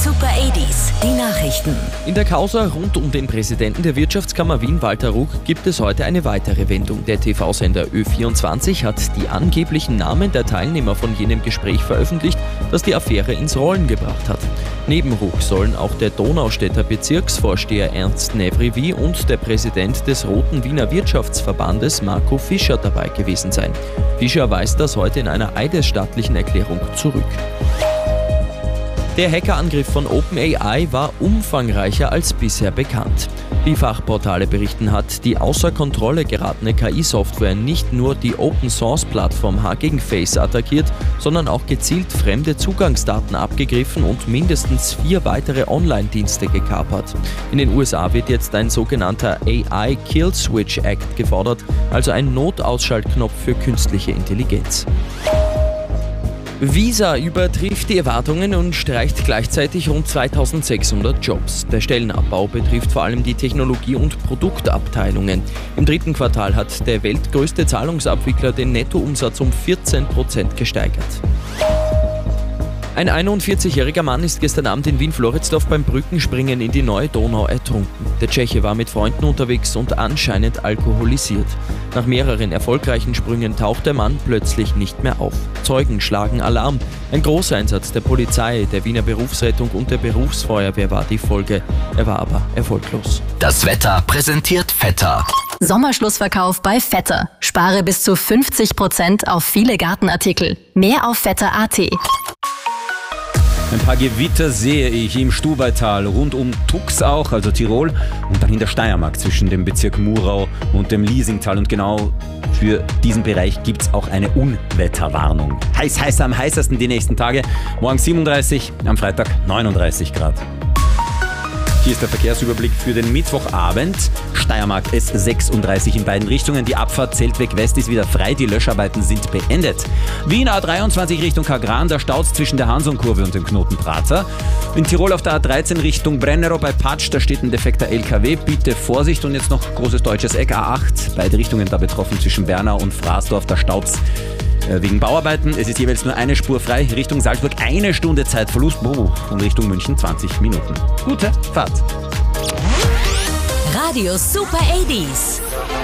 Super 80s, die Nachrichten. In der Causa rund um den Präsidenten der Wirtschaftskammer Wien, Walter Ruck, gibt es heute eine weitere Wendung. Der TV-Sender Ö24 hat die angeblichen Namen der Teilnehmer von jenem Gespräch veröffentlicht, das die Affäre ins Rollen gebracht hat. Neben Ruck sollen auch der Donaustädter Bezirksvorsteher Ernst Nevrivi und der Präsident des Roten Wiener Wirtschaftsverbandes Marco Fischer dabei gewesen sein. Fischer weist das heute in einer eidesstattlichen Erklärung zurück. Der Hackerangriff von OpenAI war umfangreicher als bisher bekannt. Wie Fachportale berichten, hat die außer Kontrolle geratene KI-Software nicht nur die Open-Source-Plattform Hugging Face attackiert, sondern auch gezielt fremde Zugangsdaten abgegriffen und mindestens 4 weitere Online-Dienste gekapert. In den USA wird jetzt ein sogenannter AI Kill Switch Act gefordert, also ein Notausschaltknopf für künstliche Intelligenz. Visa übertrifft die Erwartungen und streicht gleichzeitig rund 2600 Jobs. Der Stellenabbau betrifft vor allem die Technologie- und Produktabteilungen. Im 3. Quartal hat der weltgrößte Zahlungsabwickler den Nettoumsatz um 14% gesteigert. Ein 41-jähriger Mann ist gestern Abend in Wien-Floridsdorf beim Brückenspringen in die Neue Donau ertrunken. Der Tscheche war mit Freunden unterwegs und anscheinend alkoholisiert. Nach mehreren erfolgreichen Sprüngen taucht der Mann plötzlich nicht mehr auf. Zeugen schlagen Alarm. Ein Großeinsatz der Polizei, der Wiener Berufsrettung und der Berufsfeuerwehr war die Folge. Er war aber erfolglos. Das Wetter präsentiert Vetter. Sommerschlussverkauf bei Vetter. Spare bis zu 50% auf viele Gartenartikel. Mehr auf vetter.at. Ein paar Gewitter sehe ich im Stubaital, rund um Tux auch, also Tirol, und dann in der Steiermark zwischen dem Bezirk Murau und dem Liesingtal. Und genau für diesen Bereich gibt es auch eine Unwetterwarnung. Heiß am heißesten die nächsten Tage. Morgen 37, am Freitag 39 Grad. Hier ist der Verkehrsüberblick für den Mittwochabend. Steiermark S36 in beiden Richtungen. Die Abfahrt Zeltweg West ist wieder frei. Die Löscharbeiten sind beendet. Wien A23 Richtung Kagran. Da staut's zwischen der Hansonkurve und dem Knoten Prater. In Tirol auf der A13 Richtung Brennero bei Patsch. Da steht ein defekter LKW. Bitte Vorsicht. Und jetzt noch großes deutsches Eck A8. Beide Richtungen da betroffen zwischen Bernau und Fraßdorf. Da staut's wegen Bauarbeiten. Es ist jeweils nur eine Spur frei. Richtung Salzburg 1 Stunde Zeitverlust. Und Richtung München 20 Minuten. Gute Fahrt. Radio Super 80s.